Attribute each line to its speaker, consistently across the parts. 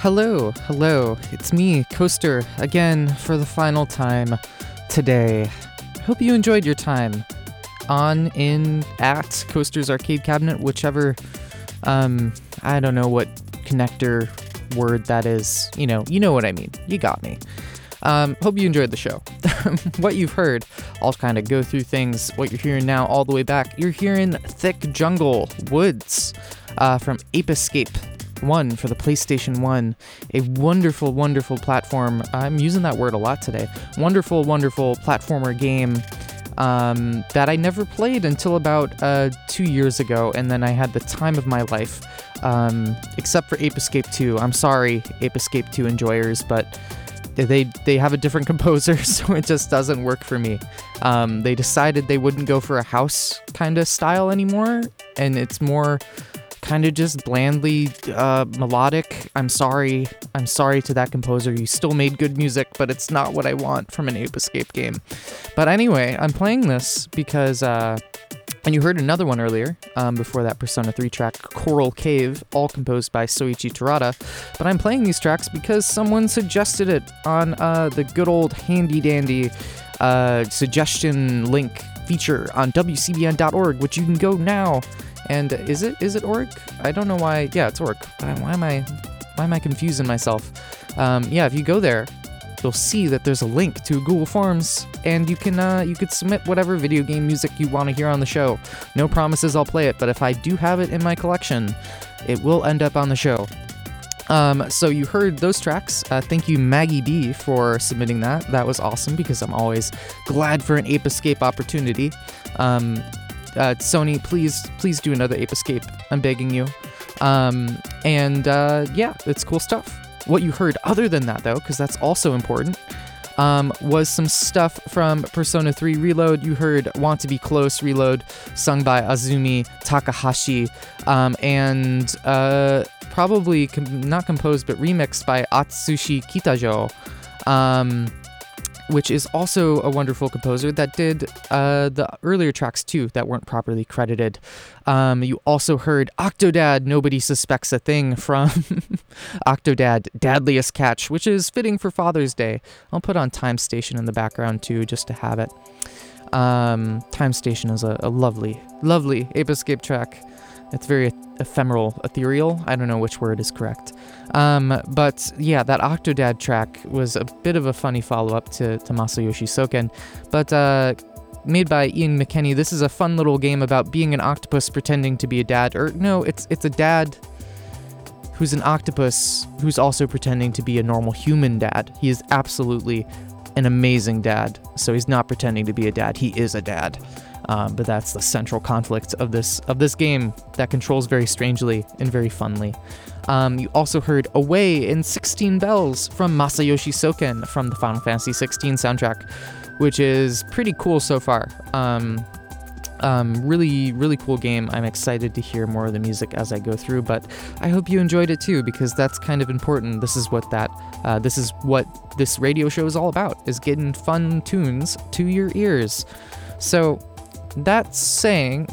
Speaker 1: Hello, it's me, Coaster, again for the final time today. Hope you enjoyed your time on, in, at Coaster's Arcade Cabinet, whichever, I don't know what connector word that is. You know what I mean. You got me. Hope you enjoyed the show. What you've heard, I'll kind of go through things, what you're hearing now all the way back. You're hearing Thick Jungle Woods from Ape Escape 1 for the PlayStation 1. A wonderful, wonderful platform. I'm using that word a lot today. Wonderful, wonderful platformer game that I never played until about 2 years ago, and then I had the time of my life, except for Ape Escape 2. I'm sorry, Ape Escape 2 enjoyers, but they have a different composer, so it just doesn't work for me. They decided they wouldn't go for a house kind of style anymore, and it's more kind of just blandly melodic. I'm sorry to that composer. You still made good music, but it's not what I want from an Ape Escape game. But anyway, I'm playing this because, and you heard another one earlier, before that Persona 3 track, Coral Cave, all composed by Soichi Terada. But I'm playing these tracks because someone suggested it on the good old handy-dandy suggestion link feature on WCBN.org, which you can go now. And is it org? I don't know why. Yeah, it's org. Why am I confusing myself? Yeah, if you go there, you'll see that there's a link to Google Forms, and you could submit whatever video game music you want to hear on the show. No promises I'll play it, but if I do have it in my collection, it will end up on the show. So you heard those tracks. Thank you, Maggie B, for submitting that. That was awesome because I'm always glad for an Ape Escape opportunity. Sony, please do another Ape Escape. I'm begging you. Yeah, it's cool stuff. What you heard other than that, though, because that's also important, was some stuff from Persona 3 Reload. You heard Want to Be Close Reload, sung by Azumi Takahashi, and probably not composed, but remixed by Atsushi Kitajo, which is also a wonderful composer that did the earlier tracks too that weren't properly credited. You also heard Octodad, Nobody Suspects a Thing from Octodad, Dadliest Catch, which is fitting for Father's Day. I'll put on Time Station in the background too, just to have it. Time Station is a lovely, lovely Ape Escape track. It's very ephemeral, ethereal. I don't know which word is correct. But yeah, that Octodad track was a bit of a funny follow-up to Masayoshi Soken. But made by Ian McKenney, this is a fun little game about being an octopus pretending to be a dad. Or no, it's a dad who's an octopus who's also pretending to be a normal human dad. He is absolutely an amazing dad. So he's not pretending to be a dad. He is a dad. But that's the central conflict of this game that controls very strangely and very funly. You also heard Away in 16 Bells from Masayoshi Soken from the Final Fantasy 16 soundtrack, which is pretty cool so far. Really, really cool game. I'm excited to hear more of the music as I go through, but I hope you enjoyed it too, because that's kind of important. This is what this radio show is all about, is getting fun tunes to your ears. So, that saying,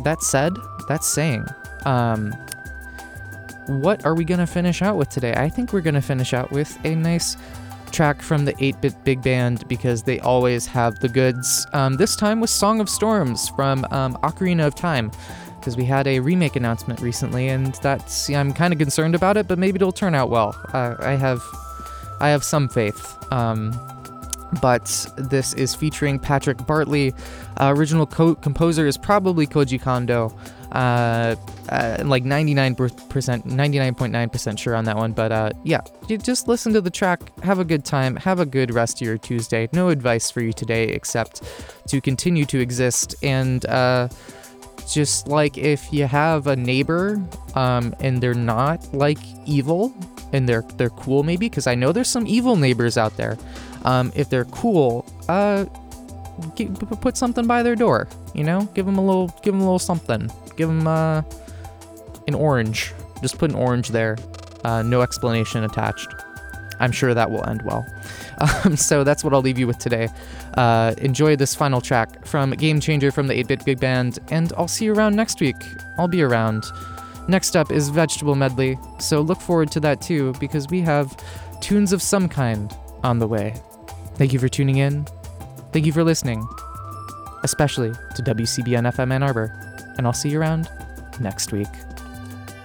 Speaker 1: what are we going to finish out with today? I think we're going to finish out with a nice track from the 8-Bit Big Band, because they always have the goods. This time with Song of Storms from Ocarina of Time, because we had a remake announcement recently, and I'm kind of concerned about it, but maybe it'll turn out well. I have some faith. But this is featuring Patrick Bartley. Original composer is probably Koji Kondo. Like 99.9% sure on that one. But yeah, you just listen to the track, have a good time, have a good rest of your Tuesday. No advice for you today except to continue to exist. And just like if you have a neighbor and they're not like evil and they're cool maybe, because I know there's some evil neighbors out there. If they're cool, put something by their door, give them a little something, give them, an orange, just put an orange there, no explanation attached. I'm sure that will end well. So that's what I'll leave you with today. Enjoy this final track from Game Changer from the 8-Bit Big Band, and I'll see you around next week. I'll be around. Next up is Vegetable Medley, so look forward to that too, because we have tunes of some kind on the way. Thank you for tuning in. Thank you for listening, especially to WCBN FM Ann Arbor, and I'll see you around next week.